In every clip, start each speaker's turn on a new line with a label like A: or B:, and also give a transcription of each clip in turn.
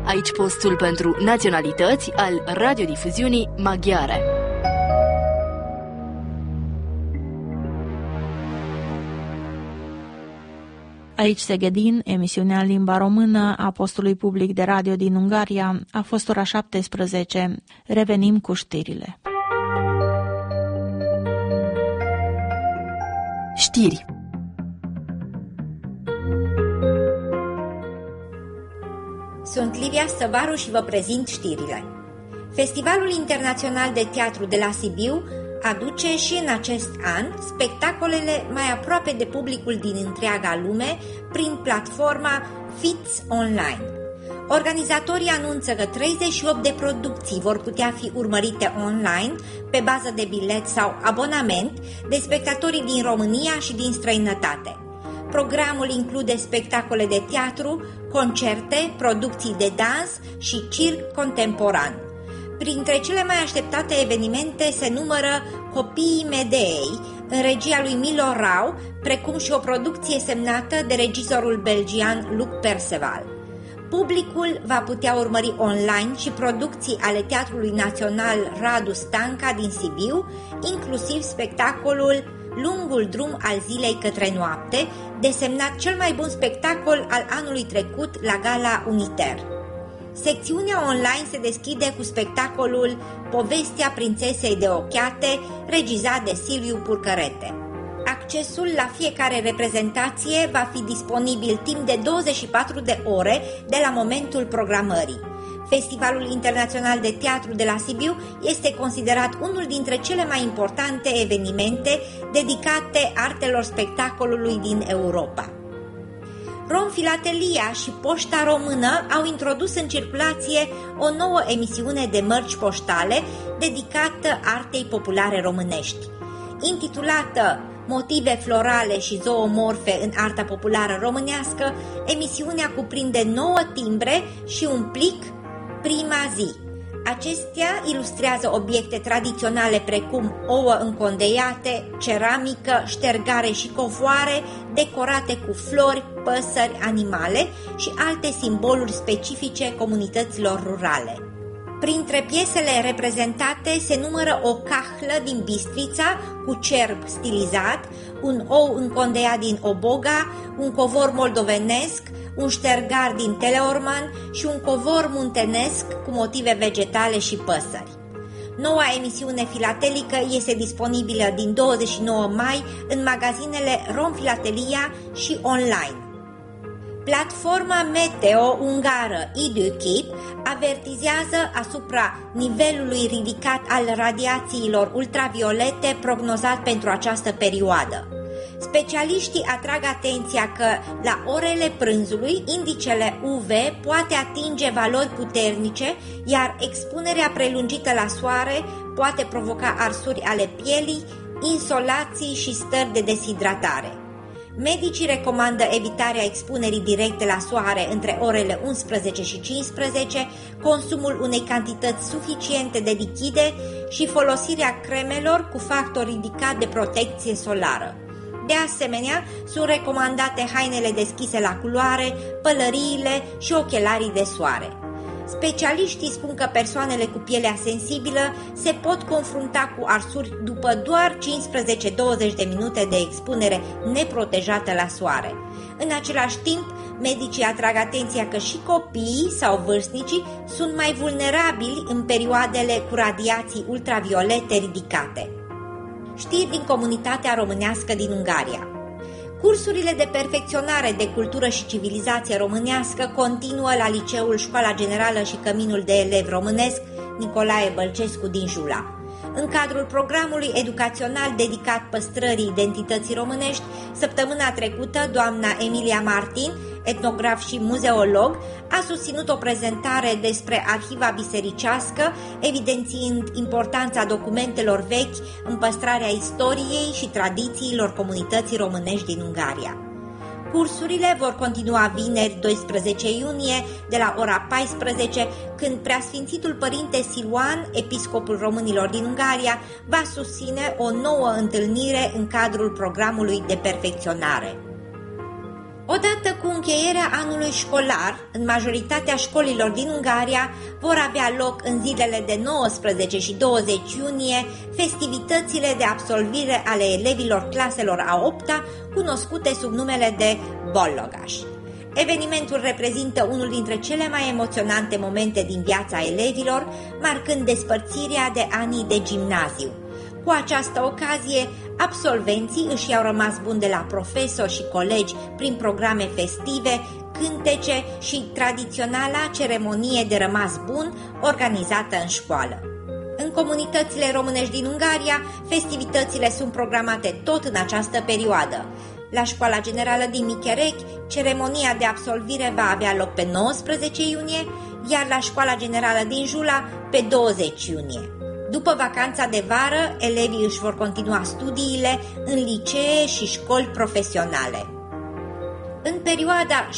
A: Aici postul pentru naționalități al radiodifuziunii maghiare.
B: Aici Segedin, emisiunea în limba română a postului public de radio din Ungaria, a fost ora 17. Revenim cu știrile.
A: Știri.
C: Sunt Livia Stăvaru și vă prezint știrile. Festivalul Internațional de Teatru de la Sibiu aduce și în acest an spectacolele mai aproape de publicul din întreaga lume prin platforma FITS Online. Organizatorii anunță că 38 de producții vor putea fi urmărite online pe bază de bilet sau abonament de spectatorii din România și din străinătate. Programul include spectacole de teatru, concerte, producții de dans și circ contemporan. Printre cele mai așteptate evenimente se numără Copiii Medeei, în regia lui Milo Rau, precum și o producție semnată de regizorul belgian Luc Perceval. Publicul va putea urmări online și producții ale Teatrului Național Radu Stanca din Sibiu, inclusiv spectacolul Lungul drum al zilei către noapte, desemnat cel mai bun spectacol al anului trecut la Gala Uniter. Secțiunea online se deschide cu spectacolul Povestea prințesei de ochiate, regizat de Silviu Purcărete. Accesul la fiecare reprezentație va fi disponibil timp de 24 de ore de la momentul programării. Festivalul Internațional de Teatru de la Sibiu este considerat unul dintre cele mai importante evenimente dedicate artelor spectacolului din Europa. Romfilatelia și Poșta Română au introdus în circulație o nouă emisiune de mărci poștale dedicată artei populare românești. Intitulată Motive florale și zoomorfe în arta populară românească, emisiunea cuprinde 9 timbre și un plic Prima zi. Acestea ilustrează obiecte tradiționale precum ouă încondeiate, ceramică, ștergare și covoare decorate cu flori, păsări, animale și alte simboluri specifice comunităților rurale. Printre piesele reprezentate se numără o cahlă din Bistrița cu cerb stilizat, un ou încondeiat din Oboga, un covor moldovenesc, un ștergar din Teleorman și un covor muntenesc cu motive vegetale și păsări. Noua emisiune filatelică este disponibilă din 29 mai în magazinele Romfilatelia și online. Platforma meteo ungară Időkép avertizează asupra nivelului ridicat al radiațiilor ultraviolete prognozat pentru această perioadă. Specialiștii atrag atenția că la orele prânzului indicele UV poate atinge valori puternice, iar expunerea prelungită la soare poate provoca arsuri ale pielii, insolații și stări de deshidratare. Medicii recomandă evitarea expunerii directe la soare între orele 11 și 15, consumul unei cantități suficiente de lichide și folosirea cremelor cu factor ridicat de protecție solară. De asemenea, sunt recomandate hainele deschise la culoare, pălăriile și ochelarii de soare. Specialiștii spun că persoanele cu pielea sensibilă se pot confrunta cu arsuri după doar 15-20 de minute de expunere neprotejată la soare. În același timp, medicii atrag atenția că și copiii sau vârstnicii sunt mai vulnerabili în perioadele cu radiații ultraviolete ridicate. Știri din comunitatea românească din Ungaria. Cursurile de perfecționare de cultură și civilizație românească continuă la Liceul Școala Generală și Căminul de Elevi Românesc Nicolae Bălcescu din Jula. În cadrul programului educațional dedicat păstrării identității românești, săptămâna trecută, doamna Emilia Martin, etnograf și muzeolog, a susținut o prezentare despre arhiva bisericească, evidențiind importanța documentelor vechi în păstrarea istoriei și tradițiilor comunității românești din Ungaria. Cursurile vor continua vineri 12 iunie de la ora 14, când Preasfințitul Părinte Siluan, episcopul românilor din Ungaria, va susține o nouă întâlnire în cadrul programului de perfecționare. Odată cu încheierea anului școlar, în majoritatea școlilor din Ungaria vor avea loc în zilele de 19 și 20 iunie festivitățile de absolvire ale elevilor claselor a 8-a, cunoscute sub numele de Bollogaș. Evenimentul reprezintă unul dintre cele mai emoționante momente din viața elevilor, marcând despărțirea de anii de gimnaziu. Cu această ocazie, absolvenții își i-au rămas buni de la profesori și colegi prin programe festive, cântece și tradiționala ceremonie de rămas bun organizată în școală. În comunitățile românești din Ungaria, festivitățile sunt programate tot în această perioadă. La Școala Generală din Micherechi, ceremonia de absolvire va avea loc pe 19 iunie, iar la Școala Generală din Jula pe 20 iunie. După vacanța de vară, elevii își vor continua studiile în licee și școli profesionale. În perioada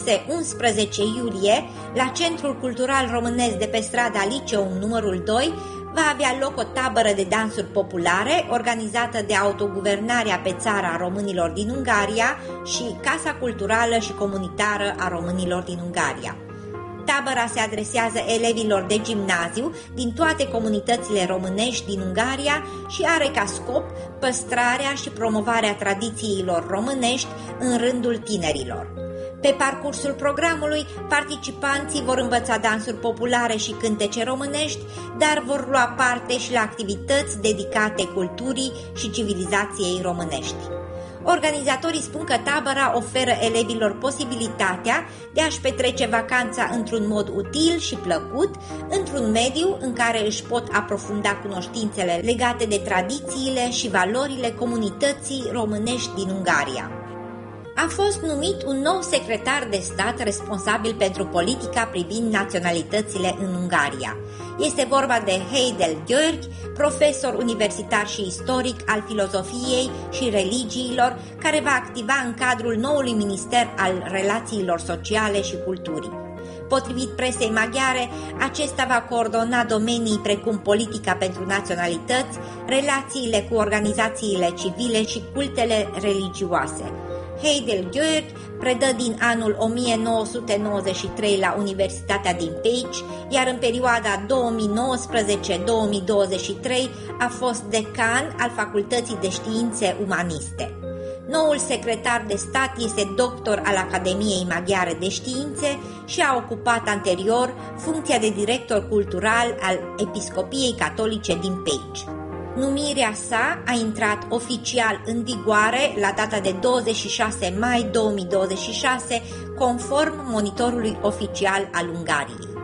C: 6-11 iulie, la Centrul Cultural Românesc de pe strada Liceum numărul 2, va avea loc o tabără de dansuri populare organizată de Autoguvernarea pe țară a românilor din Ungaria și Casa Culturală și Comunitară a românilor din Ungaria. Tabăra se adresează elevilor de gimnaziu din toate comunitățile românești din Ungaria și are ca scop păstrarea și promovarea tradițiilor românești în rândul tinerilor. Pe parcursul programului, participanții vor învăța dansuri populare și cântece românești, dar vor lua parte și la activități dedicate culturii și civilizației românești. Organizatorii spun că tabăra oferă elevilor posibilitatea de a-și petrece vacanța într-un mod util și plăcut, într-un mediu în care își pot aprofunda cunoștințele legate de tradițiile și valorile comunității românești din Ungaria. A fost numit un nou secretar de stat responsabil pentru politica privind naționalitățile în Ungaria. Este vorba de Heidel György, profesor universitar și istoric al filozofiei și religiilor, care va activa în cadrul noului Minister al Relațiilor Sociale și Culturii. Potrivit presei maghiare, acesta va coordona domenii precum politica pentru naționalități, relațiile cu organizațiile civile și cultele religioase. Heidel György predă din anul 1993 la Universitatea din Pécs, iar în perioada 2019-2023 a fost decan al Facultății de Științe Umaniste. Noul secretar de stat este doctor al Academiei Maghiare de Științe și a ocupat anterior funcția de director cultural al Episcopiei Catolice din Pécs. Numirea sa a intrat oficial în vigoare la data de 26 mai 2026, conform monitorului oficial al Ungariei.